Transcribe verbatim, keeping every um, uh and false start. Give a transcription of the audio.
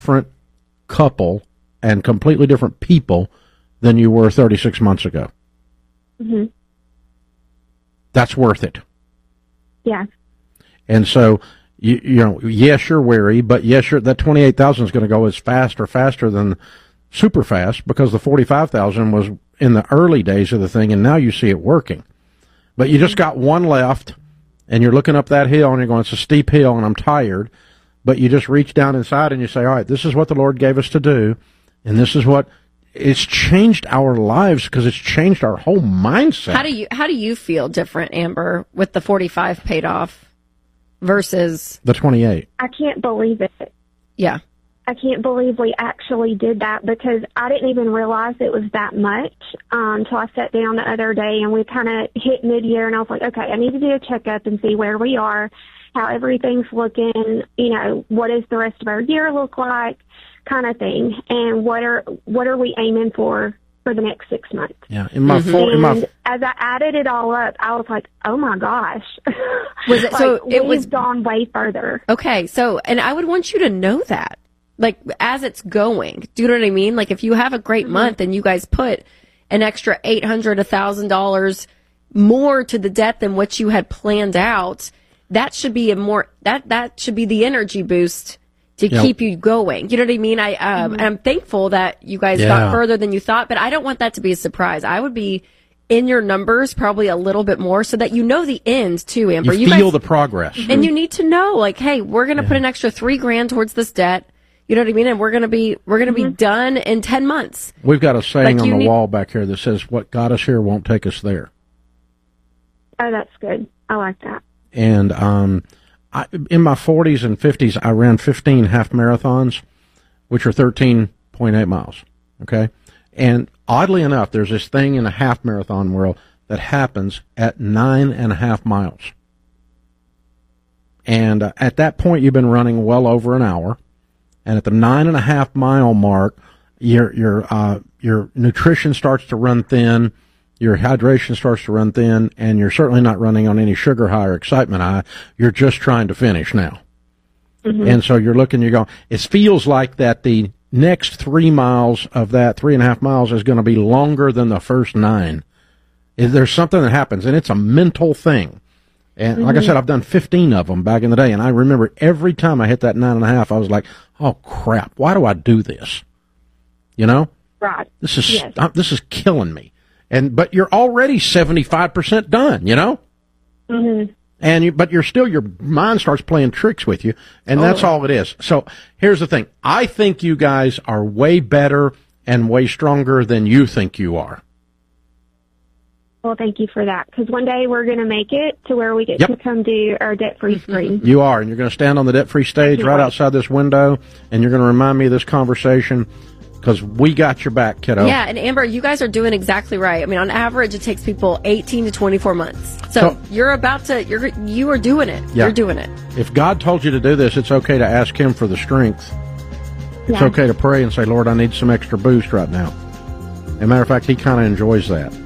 different couple and completely different people than you were thirty-six months ago. Mm-hmm. That's worth it. Yeah. And so, you, you know, yes, you're weary, but yes, you're, that twenty-eight thousand is going to go as fast or faster than super fast, because the forty-five thousand was in the early days of the thing, and now you see it working. But you just got one left, and you're looking up that hill, and you're going, it's a steep hill, and I'm tired. But you just reach down inside, and you say, all right, this is what the Lord gave us to do, and this is what, it's changed our lives, because it's changed our whole mindset. How do you How do you feel different, Amber, with the forty-five paid off versus the twenty-eight? I can't believe it. Yeah. I can't believe we actually did that, because I didn't even realize it was that much um, until I sat down the other day and we kind of hit mid-year, and I was like, okay, I need to do a checkup and see where we are, how everything's looking, you know, what does the rest of our year look like, kind of thing, and what are what are we aiming for for the next six months. Yeah, in my mm-hmm. four, in my and as I added it all up, I was like, oh my gosh. Was it like, so? It we've was gone way further. Okay, so and I would want you to know that, like as it's going. Do you know what I mean? Like if you have a great mm-hmm. month and you guys put an extra eight hundred, a thousand dollars more to the debt than what you had planned out, that should be a more that that should be the energy boost to yep. keep you going. You know what I mean? I um, mm-hmm. and I'm thankful that you guys yeah. got further than you thought, but I don't want that to be a surprise. I would be in your numbers probably a little bit more so that you know the end too, Amber. You, you feel guys, the progress. And you need to know, like, hey, we're going to yeah. put an extra three grand towards this debt. You know what I mean? And we're going to be we're going to mm-hmm. be done in ten months. We've got a saying like on the need- wall back here that says, "What got us here won't take us there." Oh, that's good. I like that. And um, I, in my forties and fifties, I ran fifteen half marathons, which are thirteen point eight miles. Okay, and oddly enough, there's this thing in the half marathon world that happens at nine and a half miles. And uh, at that point, you've been running well over an hour. And at the nine and a half mile mark, your your uh, your nutrition starts to run thin, your hydration starts to run thin, and you're certainly not running on any sugar high or excitement high. You're just trying to finish now. Mm-hmm. And so you're looking, you're going, it feels like that the next three miles of that three and a half miles is going to be longer than the first nine. There's something that happens, and it's a mental thing. And mm-hmm. like I said, I've done fifteen of them back in the day, and I remember every time I hit that nine and a half, I was like, oh, crap, why do I do this? You know? Right. This is yes. uh, this is killing me. And But you're already seventy-five percent done, you know? Mm-hmm. And you, but you're still, your mind starts playing tricks with you, and oh. that's all it is. So here's the thing. I think you guys are way better and way stronger than you think you are. Well, thank you for that, because one day we're going to make it to where we get yep. to come do our debt-free screen. You are, and you're going to stand on the debt-free stage right outside this window, and you're going to remind me of this conversation, because we got your back, kiddo. Yeah, and Amber, you guys are doing exactly right. I mean, on average, it takes people eighteen to twenty-four months. So, so you're about to, you're you are doing it. Yeah. You're doing it. If God told you to do this, it's okay to ask Him for the strength. It's yeah. okay to pray and say, Lord, I need some extra boost right now. As a matter of fact, He kind of enjoys that.